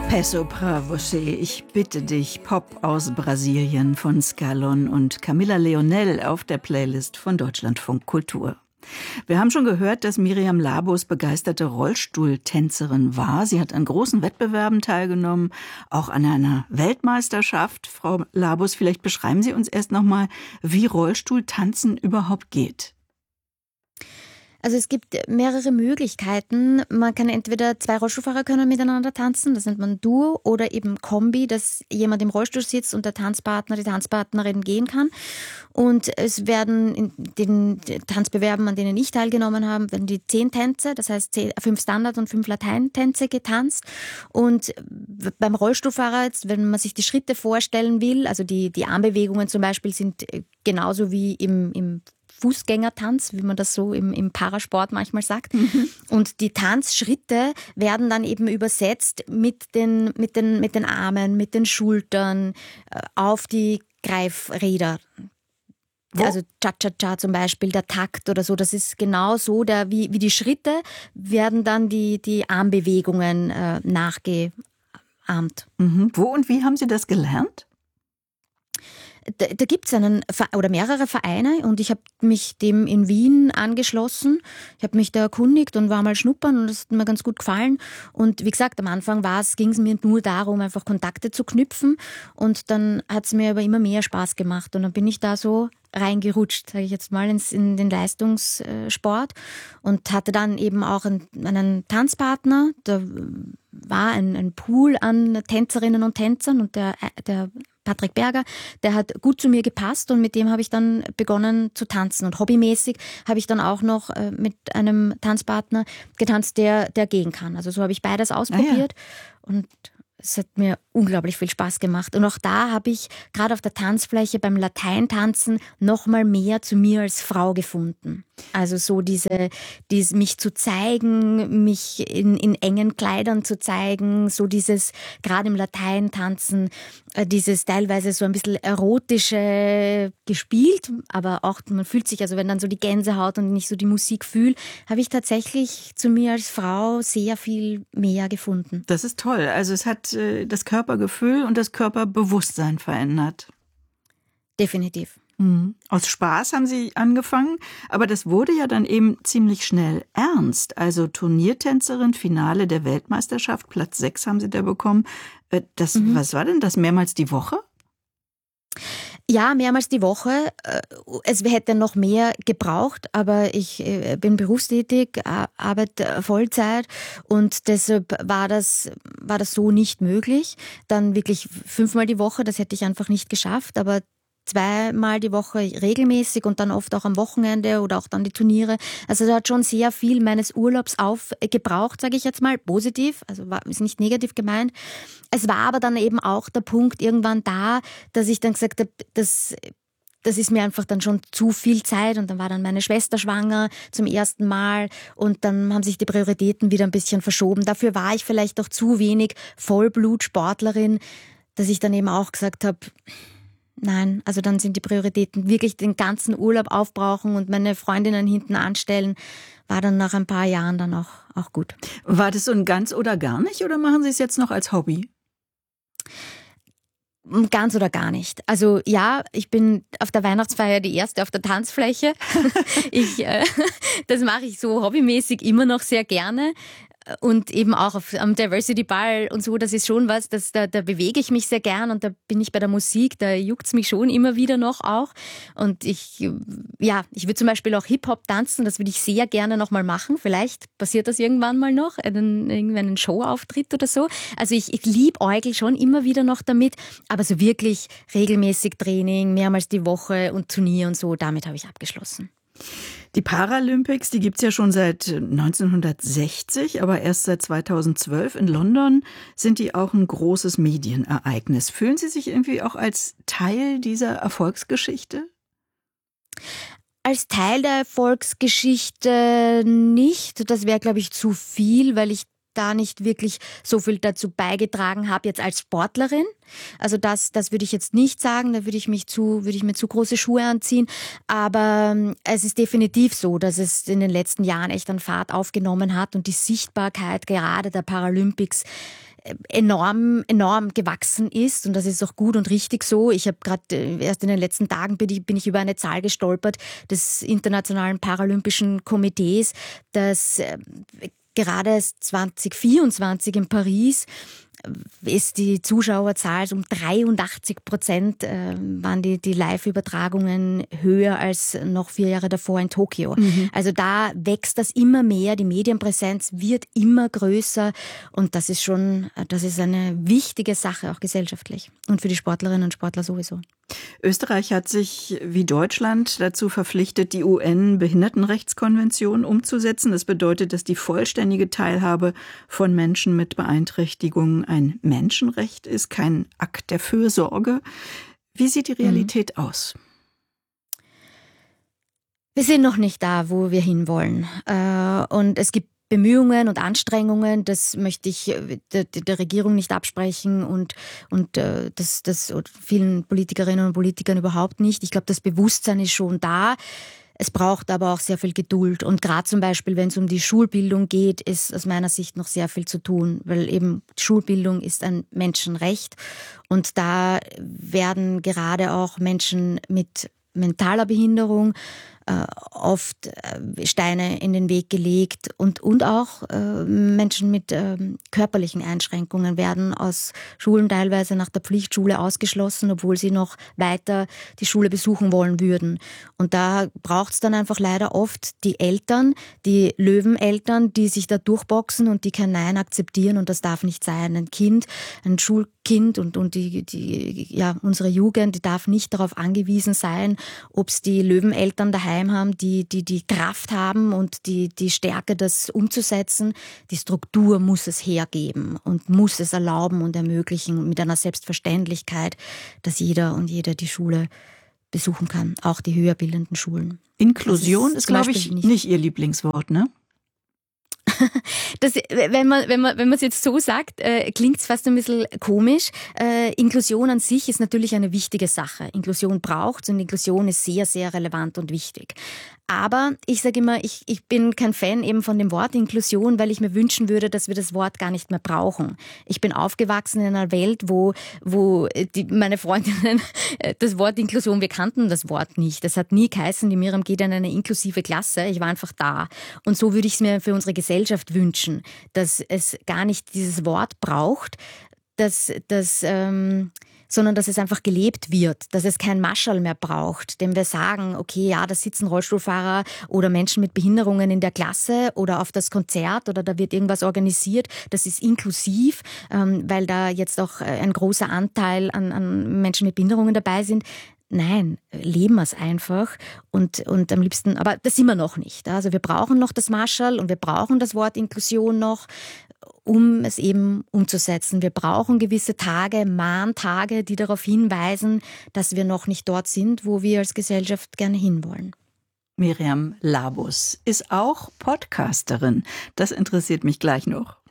Peço pra você, ich bitte dich, Pop aus Brasilien von Scalon und Camila Leonel auf der Playlist von Deutschlandfunk Kultur. Wir haben schon gehört, dass Miriam Labus begeisterte Rollstuhltänzerin war. Sie hat an großen Wettbewerben teilgenommen, auch an einer Weltmeisterschaft. Frau Labus, vielleicht beschreiben Sie uns erst nochmal, wie Rollstuhltanzen überhaupt geht. Also es gibt mehrere Möglichkeiten. Man kann entweder, 2 Rollstuhlfahrer können miteinander tanzen, das nennt man Duo, oder eben Kombi, dass jemand im Rollstuhl sitzt und der Tanzpartner, die Tanzpartnerin gehen kann. Und es werden in den Tanzbewerben, an denen ich teilgenommen habe, werden die 10 Tänze, das heißt 5 Standard- und 5 Lateintänze getanzt. Und beim Rollstuhlfahrer, jetzt, wenn man sich die Schritte vorstellen will, also die Armbewegungen zum Beispiel sind genauso wie im Fußgängertanz, wie man das so im Parasport manchmal sagt. Und die Tanzschritte werden dann eben übersetzt mit den Armen, mit den Schultern auf die Greifräder. Also Cha-Cha-Cha zum Beispiel, der Takt oder so, das ist genau so, wie die Schritte werden dann die Armbewegungen nachgeahmt. Wo und wie haben Sie das gelernt? Da gibt es mehrere Vereine und ich habe mich dem in Wien angeschlossen. Ich habe mich da erkundigt und war mal schnuppern und das hat mir ganz gut gefallen. Und wie gesagt, am Anfang ging es mir nur darum, einfach Kontakte zu knüpfen und dann hat es mir aber immer mehr Spaß gemacht und dann bin ich da so reingerutscht, sage ich jetzt mal, in den Leistungssport und hatte dann eben auch einen Tanzpartner. Da war ein Pool an Tänzerinnen und Tänzern und der Patrick Berger, der hat gut zu mir gepasst und mit dem habe ich dann begonnen zu tanzen. Und hobbymäßig habe ich dann auch noch mit einem Tanzpartner getanzt, der gehen kann. Also so habe ich beides ausprobiert und es hat mir unglaublich viel Spaß gemacht. Und auch da habe ich gerade auf der Tanzfläche beim Lateintanzen noch mal mehr zu mir als Frau gefunden. Also so mich zu zeigen, mich in engen Kleidern zu zeigen, so dieses, gerade im Lateintanzen, dieses teilweise so ein bisschen erotische gespielt, aber auch man fühlt sich, also wenn dann so die Gänsehaut und nicht so die Musik fühlt, habe ich tatsächlich zu mir als Frau sehr viel mehr gefunden. Das ist toll. Also es hat das Körpergefühl und das Körperbewusstsein verändert. Definitiv. Aus Spaß haben Sie angefangen, aber das wurde ja dann eben ziemlich schnell ernst. Also Turniertänzerin, Finale der Weltmeisterschaft, Platz 6 haben Sie da bekommen. Was war denn das, mehrmals die Woche? Ja, mehrmals die Woche. Es hätte noch mehr gebraucht, aber ich bin berufstätig, arbeite Vollzeit und deshalb war das so nicht möglich. Dann wirklich 5-mal die Woche, das hätte ich einfach nicht geschafft, aber 2-mal die Woche regelmäßig und dann oft auch am Wochenende oder auch dann die Turniere. Also da hat schon sehr viel meines Urlaubs aufgebraucht, sage ich jetzt mal, positiv, also ist nicht negativ gemeint. Es war aber dann eben auch der Punkt irgendwann da, dass ich dann gesagt habe, das ist mir einfach dann schon zu viel Zeit und dann war dann meine Schwester schwanger zum ersten Mal und dann haben sich die Prioritäten wieder ein bisschen verschoben. Dafür war ich vielleicht auch zu wenig Vollblutsportlerin, dass ich dann eben auch gesagt habe, nein, also dann sind die Prioritäten wirklich den ganzen Urlaub aufbrauchen und meine Freundinnen hinten anstellen, war dann nach ein paar Jahren dann auch gut. War das so ein ganz oder gar nicht oder machen Sie es jetzt noch als Hobby? Ganz oder gar nicht. Also ja, ich bin auf der Weihnachtsfeier die Erste auf der Tanzfläche. Das mache ich so hobbymäßig immer noch sehr gerne. Und eben auch am Diversity Ball und so, das ist schon was, da bewege ich mich sehr gern und da bin ich bei der Musik, da juckt's mich schon immer wieder noch auch. Und ich würde zum Beispiel auch Hip-Hop tanzen, das würde ich sehr gerne nochmal machen. Vielleicht passiert das irgendwann mal noch, irgendeinen Showauftritt oder so. Also ich liebäugel schon immer wieder noch damit, aber so wirklich regelmäßig Training, mehrmals die Woche und Turnier und so, damit habe ich abgeschlossen. Die Paralympics, die gibt's ja schon seit 1960, aber erst seit 2012 in London sind die auch ein großes Medienereignis. Fühlen Sie sich irgendwie auch als Teil dieser Erfolgsgeschichte? Als Teil der Erfolgsgeschichte nicht. Das wäre, glaube ich, zu viel, weil ich da nicht wirklich so viel dazu beigetragen habe jetzt als Sportlerin. Also das würde ich jetzt nicht sagen, da würde ich mir zu große Schuhe anziehen. Aber es ist definitiv so, dass es in den letzten Jahren echt an Fahrt aufgenommen hat und die Sichtbarkeit gerade der Paralympics enorm gewachsen ist und das ist auch gut und richtig so. Ich habe gerade erst in den letzten Tagen bin ich über eine Zahl gestolpert des Internationalen Paralympischen Komitees, dass gerade 2024 in Paris ist die Zuschauerzahl um 83% waren die Live-Übertragungen höher als noch 4 Jahre davor in Tokio. Also da wächst das immer mehr, die Medienpräsenz wird immer größer und das ist eine wichtige Sache, auch gesellschaftlich und für die Sportlerinnen und Sportler sowieso. Österreich hat sich wie Deutschland dazu verpflichtet, die UN-Behindertenrechtskonvention umzusetzen. Das bedeutet, dass die vollständige Teilhabe von Menschen mit Beeinträchtigungen ein Menschenrecht ist, kein Akt der Fürsorge. Wie sieht die Realität aus? Wir sind noch nicht da, wo wir hinwollen. Und es gibt Bemühungen und Anstrengungen, das möchte ich der Regierung nicht absprechen und das vielen Politikerinnen und Politikern überhaupt nicht. Ich glaube, das Bewusstsein ist schon da. Es braucht aber auch sehr viel Geduld. Und gerade zum Beispiel, wenn es um die Schulbildung geht, ist aus meiner Sicht noch sehr viel zu tun, weil eben Schulbildung ist ein Menschenrecht. Und da werden gerade auch Menschen mit mentaler Behinderung oft Steine in den Weg gelegt und auch Menschen mit körperlichen Einschränkungen werden aus Schulen teilweise nach der Pflichtschule ausgeschlossen, obwohl sie noch weiter die Schule besuchen wollen würden. Und da braucht es dann einfach leider oft die Eltern, die Löweneltern, die sich da durchboxen und die kein Nein akzeptieren und das darf nicht sein. Ein Kind, ein Schulkind und unsere Jugend, die darf nicht darauf angewiesen sein, ob es die Löweneltern daheim haben, die Kraft haben und die Stärke, das umzusetzen. Die Struktur muss es hergeben und muss es erlauben und ermöglichen mit einer Selbstverständlichkeit, dass jeder und jede die Schule besuchen kann, auch die höher bildenden Schulen. Inklusion ist glaube ich, nicht Ihr Lieblingswort, ne? Das, wenn man es jetzt so sagt, klingt es fast ein bisschen komisch. Inklusion an sich ist natürlich eine wichtige Sache. Inklusion braucht's und Inklusion ist sehr, sehr relevant und wichtig. Aber ich sage immer, ich bin kein Fan eben von dem Wort Inklusion, weil ich mir wünschen würde, dass wir das Wort gar nicht mehr brauchen. Ich bin aufgewachsen in einer Welt, wo meine Freundinnen das Wort Inklusion, wir kannten das Wort nicht. Das hat nie geheißen, die Miriam geht in eine inklusive Klasse. Ich war einfach da. Und so würde ich es mir für unsere Gesellschaft wünschen, dass es gar nicht dieses Wort braucht, sondern dass es einfach gelebt wird, dass es kein Mascherl mehr braucht, dem wir sagen, okay, ja, da sitzen Rollstuhlfahrer oder Menschen mit Behinderungen in der Klasse oder auf das Konzert oder da wird irgendwas organisiert, das ist inklusiv, weil da jetzt auch ein großer Anteil an Menschen mit Behinderungen dabei sind. Nein, leben wir es einfach und am liebsten, aber das sind wir noch nicht. Also wir brauchen noch das Mascherl und wir brauchen das Wort Inklusion noch, um es eben umzusetzen. Wir brauchen gewisse Tage, Mahntage, die darauf hinweisen, dass wir noch nicht dort sind, wo wir als Gesellschaft gerne hinwollen. Miriam Labus ist auch Podcasterin. Das interessiert mich gleich noch.